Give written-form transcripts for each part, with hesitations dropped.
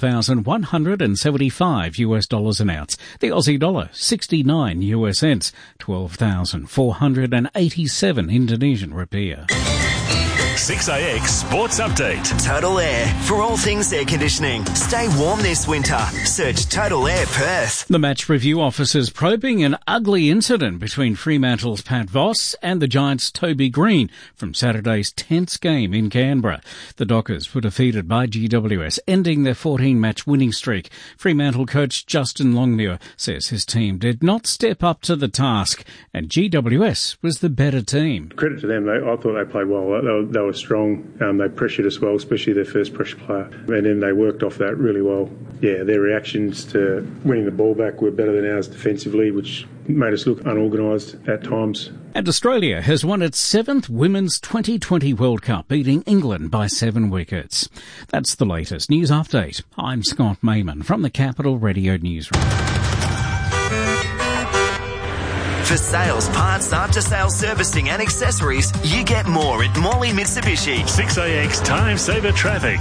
$1,175 an ounce. The Aussie dollar, 69 US cents, 12,487 Indonesian rupiah. 6AX Sports Update. Total Air. For all things air conditioning. Stay warm this winter. Search Total Air Perth. The match review officers probing an ugly incident between Fremantle's Pat Voss and the Giants' Toby Green from Saturday's tense game in Canberra. The Dockers were defeated by GWS, ending their 14-match winning streak. Fremantle coach Justin Longmuir says his team did not step up to the task, and GWS was the better team. Credit to them. I thought they played well. They were strong. They pressured us well, especially their first pressure player. And then they worked off that really well. Yeah, their reactions to winning the ball back were better than ours defensively, which made us look unorganised at times. And Australia has won its 7th Women's 2020 World Cup, beating England by 7 wickets. That's the latest news update. I'm Scott Mayman from the Capital Radio Newsroom. For sales, parts, after-sales servicing and accessories, you get more at Morley Mitsubishi. 6AX Time Saver Traffic.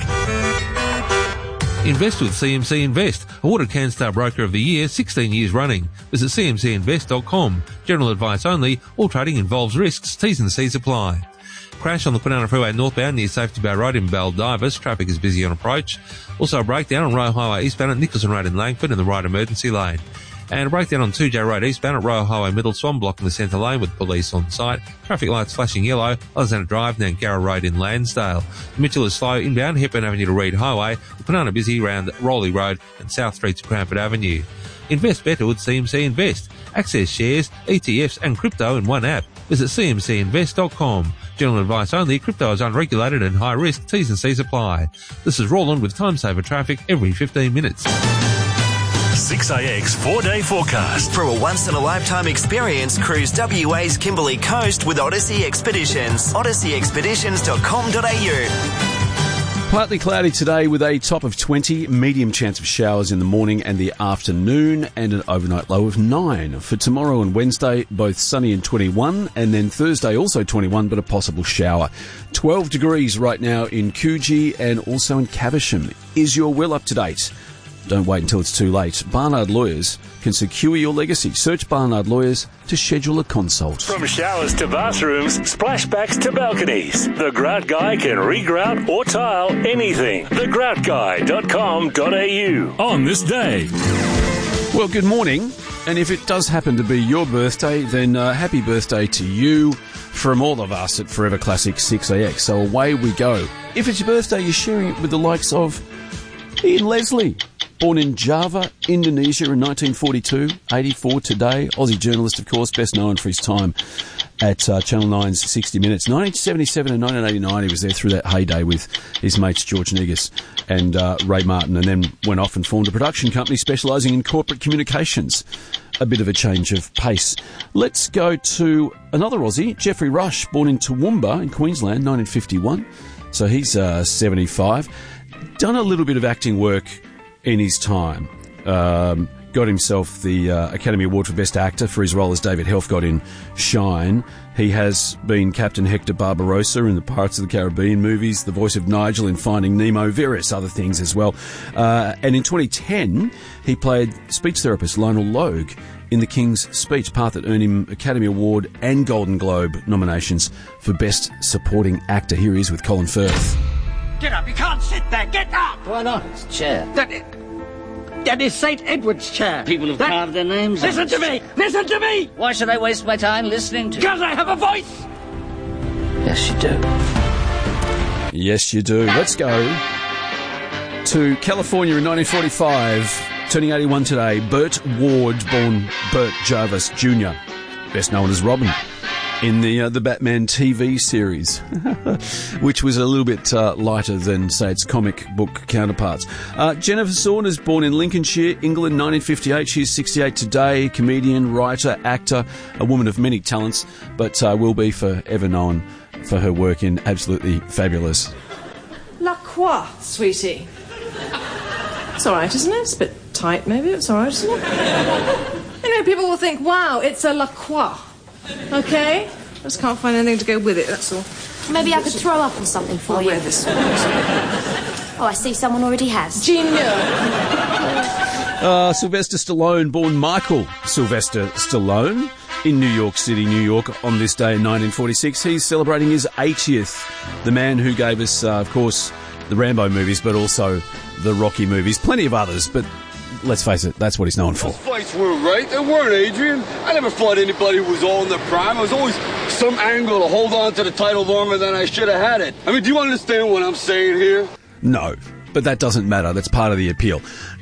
Invest with CMC Invest, awarded CanStar Broker of the Year 16 years running. Visit cmcinvest.com. General advice only. All trading involves risks. T's and C's apply. Crash on the Kwinana Freeway northbound near Safety Bay Road in Baldivis. Traffic is busy on approach. Also a breakdown on Royal Highway eastbound at Nicholson Road in Langford in the right emergency lane. And a breakdown on 2J Road eastbound at Royal Highway Middle Swan, blocking the centre lane with police on site. Traffic lights flashing yellow. Alexander Drive, Nangara Road in Lansdale. Mitchell is slow inbound Hepburn Avenue to Reed Highway. The Kwinana busy around Rowley Road and South Street to Cranford Avenue. Invest better with CMC Invest. Access shares, ETFs and crypto in one app. Visit cmcinvest.com. General advice only. Crypto is unregulated and high risk. T's and C's apply. This is Roland with Time Saver Traffic every 15 minutes. 6AX 4-day forecast. For a once-in-a-lifetime experience, cruise WA's Kimberley Coast with Odyssey Expeditions. odysseyexpeditions.com.au. Partly cloudy today with a top of 20, medium chance of showers in the morning and the afternoon, and an overnight low of 9. For tomorrow and Wednesday, both sunny and 21, and then Thursday also 21, but a possible shower. 12 degrees right now in Coogee and also in Caversham. Is your will up to date? Don't wait until it's too late. Barnard Lawyers can secure your legacy. Search Barnard Lawyers to schedule a consult. From showers to bathrooms, splashbacks to balconies, the Grout Guy can regrout or tile anything. thegroutguy.com.au on this day. Well, good morning. And if it does happen to be your birthday, then happy birthday to you from all of us at Forever Classic 6AX. So away we go. If it's your birthday, you're sharing it with the likes of Ian Leslie. Born in Java, Indonesia in 1942, 84 today. Aussie journalist, of course, best known for his time at Channel 9's 60 Minutes. 1977 and 1989, he was there through that heyday with his mates George Negus and Ray Martin, and then went off and formed a production company specialising in corporate communications. A bit of a change of pace. Let's go to another Aussie, Geoffrey Rush, born in Toowoomba in Queensland, 1951. So he's 75. Done a little bit of acting work in his time. Got himself the Academy Award for Best Actor for his role as David Helfgott in Shine. He has been Captain Hector Barbarossa in the Pirates of the Caribbean movies, the voice of Nigel in Finding Nemo, various other things as well. And in 2010, he played speech therapist Lionel Logue in The King's Speech, part that earned him Academy Award and Golden Globe nominations for Best Supporting Actor. Here he is with Colin Firth. Get up, you can't sit there, get up! Why not? It's a chair. That is St. Edward's chair. People have carved their names on it. Listen to me! Listen to me! Why should I waste my time listening to you? Because I have a voice! Yes, you do. Yes, you do. Let's go to California in 1945, turning 81 today. Burt Ward, born Burt Jarvis Jr., best known as Robin, in the Batman TV series, which was a little bit lighter than, say, its comic book counterparts. Jennifer Saunders, born in Lincolnshire, England, 1958. She's 68 today, comedian, writer, actor, a woman of many talents, but will be forever known for her work in Absolutely Fabulous. La Croix, sweetie. It's all right, isn't it? It's a bit tight, maybe. It's all right, isn't it? You know, people will think, wow, it's a La Croix. Okay? I just can't find anything to go with it, that's all. Maybe I could throw up on something for you. I'll wear this one. Oh, I see someone already has. Gene Muir. Sylvester Stallone, born Michael Sylvester Stallone in New York City, New York, on this day in 1946. He's celebrating his 80th. The man who gave us, of course, the Rambo movies, but also the Rocky movies. Plenty of others, but let's face it, that's what he's known for. Those fights weren't right. They weren't, Adrian. I never fought anybody who was all in their prime. I was always some angle to hold on to the title longer than I should have had it. I mean, do you understand what I'm saying here? No. But that doesn't matter. That's part of the appeal.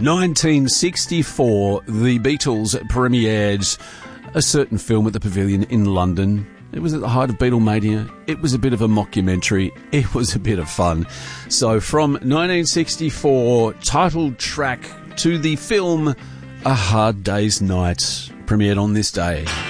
1964, the Beatles premiered a certain film at the Pavilion in London. It was at the height of Beatlemania. It was a bit of a mockumentary. It was a bit of fun. So from 1964, title track to the film A Hard Day's Night, premiered on this day.